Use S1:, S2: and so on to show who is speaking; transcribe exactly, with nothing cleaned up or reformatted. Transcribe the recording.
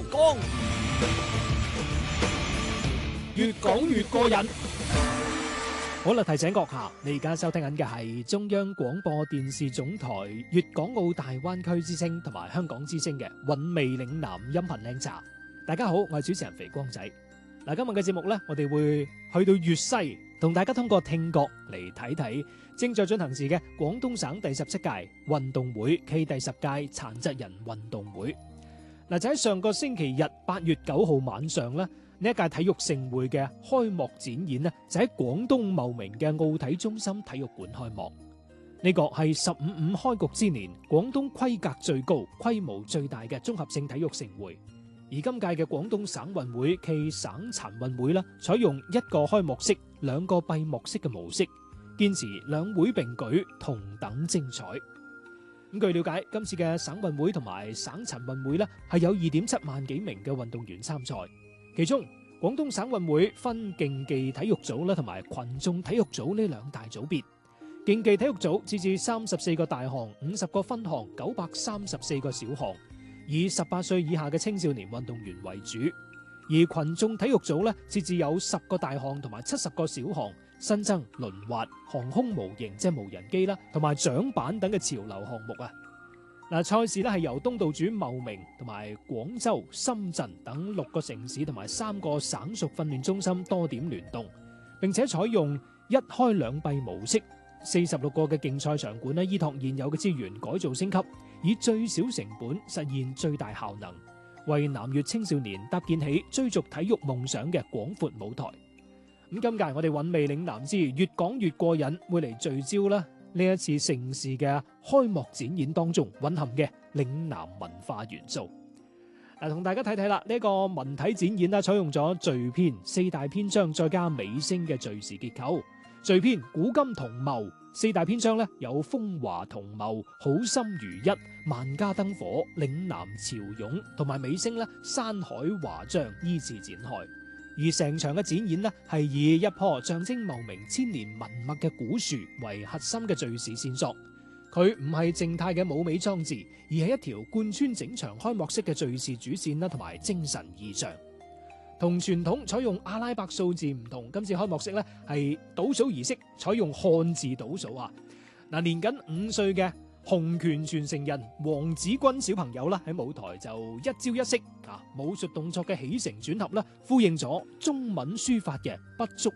S1: 講，越講越過癮。
S2: 好啦，提醒閣下，你而家收聽緊嘅係中央廣播電視總台粵港澳大灣區之聲同埋香港之聲嘅韻味嶺南音頻靚茶。大家好，我係主持人肥光仔。嗱，今日嘅節目呢，我哋會去到粵西，同大家通過聽覺嚟睇睇正在進行時嘅廣東省第十七屆運動會暨第十屆殘疾人運動會。嗱，就喺上個星期日八月九號晚上呢，呢一屆體育盛會嘅開幕展演呢，就喺廣東茂名嘅奧體中心體育館開幕。呢個係十五五開局之年廣東規格最高、規模最大嘅綜合性體育盛會。而今屆嘅廣東省運會暨省殘運會啦，採用一個開幕式、兩個閉幕式嘅模式，堅持兩會並舉，同等精彩。咁據了解，今次嘅省運會同埋省殘運會咧，係有二點七萬幾名嘅運動員參賽。其中，廣東省運會分競技體育組啦，同埋群眾體育組呢兩大組別。競技體育組設置三十四個大項、五十個分項、九百三十四個小項，以十八歲以下嘅青少年運動員為主。而群眾體育組咧，設置有十個大項同埋七十個小項，新增輪滑、航空模型即係無人機啦，同埋槳板等嘅潮流項目啊。嗱，賽事咧係由東道主茂名同埋廣州、深圳等六個城市同埋三個省屬訓練中心多點聯動，並且採用一開兩閉模式。四十六個嘅競賽場館咧，依託現有嘅資源改造升級，以最小成本實現最大效能，為南粵青少年搭建起追逐體育夢想嘅廣闊舞台。咁今屆我哋韻味嶺南之越講越過癮，會嚟聚焦啦呢一次盛事嘅開幕展演當中蘊含嘅嶺南文化元素。嗱，同大家睇睇啦，呢、這個文體展演啦，採用咗序篇四大篇章，再加尾聲嘅敘事結構。序篇古今同謀，四大篇章咧有風華同謀、好心如一、萬家燈火、嶺南潮湧，同埋尾聲咧山海華章依次展開。而成場嘅展演呢，係以一棵象徵茂名千年文脈嘅古樹為核心嘅敘事線索。佢唔係靜態嘅舞美裝置，而係一條貫穿整場開幕式嘅敘事主線啦，同埋精神意象。同傳統採用阿拉伯數字唔同，今次開幕式咧係倒數儀式採用漢字倒數啊！嗱，年僅五歲嘅洪拳傳承人黃子君小朋友啦，喺舞台就一招一式啊，武術動作嘅起承轉合啦，呼應咗中文書法嘅不足